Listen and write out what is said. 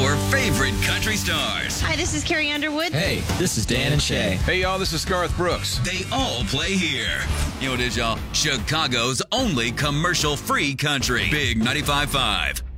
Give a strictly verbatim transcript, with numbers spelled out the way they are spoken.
your favorite country stars. Hi, this is Carrie Underwood. Hey, this is Dan and Shay. Hey, y'all, this is Garth Brooks. They all play here. You know what it is, y'all? Chicago's only commercial-free country. Big ninety-five point five.